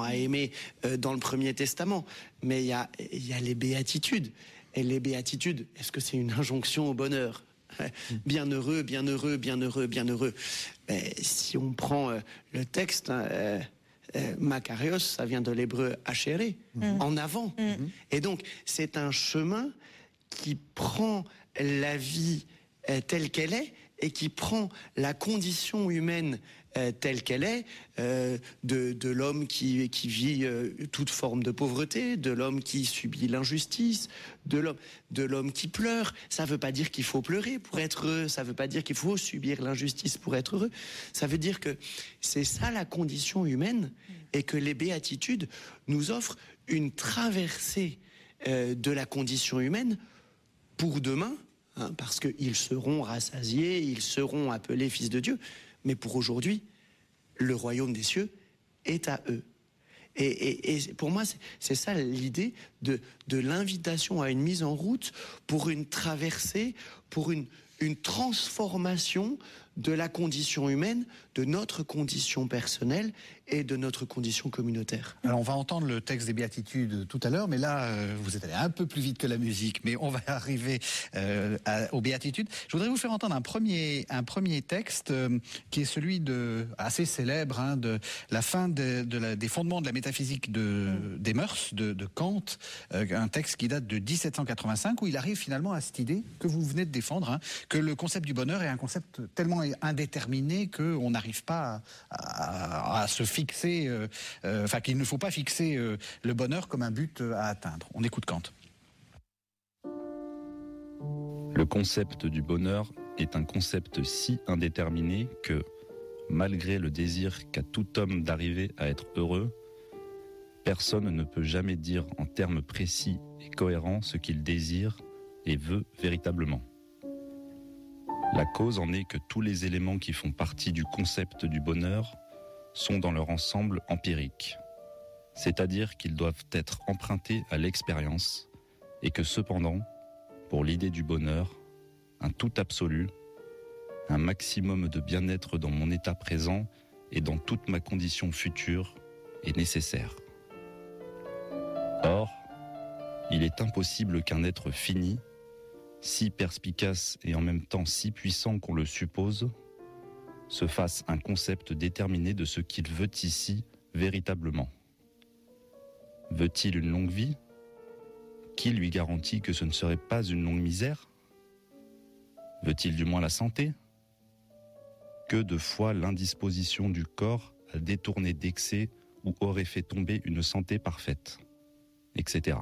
à aimer dans le Premier Testament. Mais il y a les béatitudes. Et les béatitudes, est-ce que c'est une injonction au bonheur ? Bienheureux, bienheureux, bienheureux, bienheureux. Si on prend le texte, Makarios, ça vient de l'hébreu hachéré, en avant. Et donc, c'est un chemin qui prend la vie telle qu'elle est et qui prend la condition humaine telle qu'elle est, de l'homme qui vit toute forme de pauvreté, de l'homme qui subit l'injustice, de l'homme qui pleure. Ça ne veut pas dire qu'il faut pleurer pour être heureux, ça ne veut pas dire qu'il faut subir l'injustice pour être heureux. Ça veut dire que c'est ça la condition humaine et que les béatitudes nous offrent une traversée de la condition humaine pour demain, parce qu'ils seront rassasiés, ils seront appelés fils de Dieu. Mais pour aujourd'hui, le royaume des cieux est à eux. Et pour moi, c'est ça l'idée de l'invitation à une mise en route pour une traversée, pour une transformation de la condition humaine, de notre condition personnelle et de notre condition communautaire. Alors on va entendre le texte des béatitudes tout à l'heure, mais là vous êtes allé un peu plus vite que la musique, mais on va arriver aux béatitudes. Je voudrais vous faire entendre un premier texte qui est celui assez célèbre de la fin des fondements de la métaphysique des mœurs de Kant, un texte qui date de 1785 où il arrive finalement à cette idée que vous venez de défendre, que le concept du bonheur est un concept tellement indéterminé qu'on n'arrive pas à se fixer, qu'il ne faut pas fixer le bonheur comme un but à atteindre. On écoute Kant. Le concept du bonheur est un concept si indéterminé que, malgré le désir qu'a tout homme d'arriver à être heureux, personne ne peut jamais dire en termes précis et cohérents ce qu'il désire et veut véritablement. La cause en est que tous les éléments qui font partie du concept du bonheur sont dans leur ensemble empiriques, c'est-à-dire qu'ils doivent être empruntés à l'expérience et que cependant, pour l'idée du bonheur, un tout absolu, un maximum de bien-être dans mon état présent et dans toute ma condition future est nécessaire. Or, il est impossible qu'un être fini, si perspicace et en même temps si puissant qu'on le suppose, se fasse un concept déterminé de ce qu'il veut ici véritablement. Veut-il une longue vie ? Qui lui garantit que ce ne serait pas une longue misère ? Veut-il du moins la santé ? Que de fois l'indisposition du corps a détourné d'excès ou aurait fait tomber une santé parfaite, etc.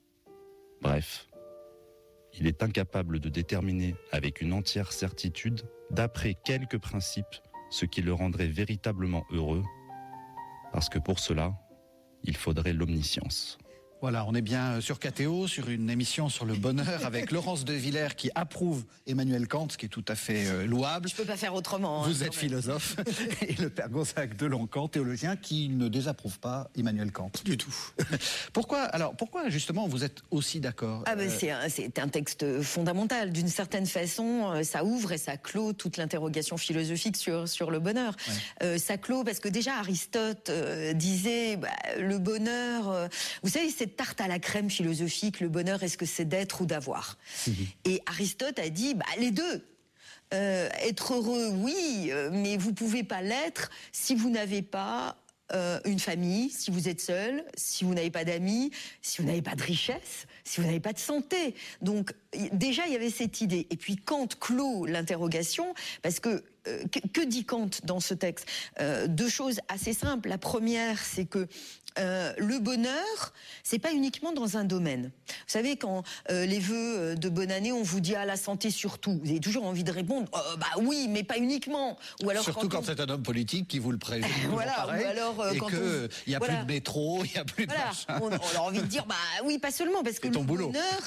Bref, il est incapable de déterminer avec une entière certitude, d'après quelques principes, ce qui le rendrait véritablement heureux, parce que pour cela, il faudrait l'omniscience. Voilà, on est bien sur KTO, sur une émission sur le bonheur avec Laurence de Villers qui approuve Emmanuel Kant, ce qui est tout à fait louable. Je peux pas faire autrement. Vous êtes philosophe et le père Gonzague Deloncan, théologien, qui ne désapprouve pas Emmanuel Kant. Du tout. Pourquoi justement vous êtes aussi d'accord C'est un texte fondamental. D'une certaine façon, ça ouvre et ça clôt toute l'interrogation philosophique sur le bonheur. Ouais. Ça clôt parce que déjà Aristote disait le bonheur. Vous savez, cette tarte à la crème philosophique, le bonheur, est-ce que c'est d'être ou d'avoir ? Et Aristote a dit les deux. Être heureux, oui, mais vous pouvez pas l'être si vous n'avez pas une famille, si vous êtes seul, si vous n'avez pas d'amis, si vous n'avez pas de richesse, si vous n'avez pas de santé. Donc déjà il y avait cette idée. Et puis Kant clôt l'interrogation parce que dit Kant dans ce texte ? Deux choses assez simples. La première, c'est que le bonheur, c'est pas uniquement dans un domaine. Vous savez, quand les vœux de bonne année, on vous dit la santé surtout. Vous avez toujours envie de répondre oui, mais pas uniquement. Ou alors surtout quand c'est un homme politique qui vous le prévient. Voilà. Pareil, ou alors et que il y a plus de métro, il y a plus de machin. On a envie de dire oui, pas seulement parce que le bonheur,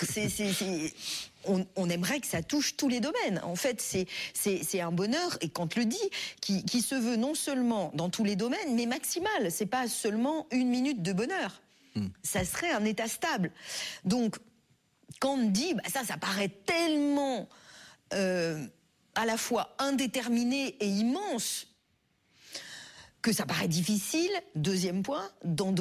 on aimerait que ça touche tous les domaines. En fait, c'est un bonheur, et Kant le dit, qui se veut non seulement dans tous les domaines, mais maximal. C'est pas seulement une minute de bonheur. Ça serait un état stable. Donc, Kant dit, ça paraît tellement à la fois indéterminé et immense que ça paraît difficile, deuxième point, d'en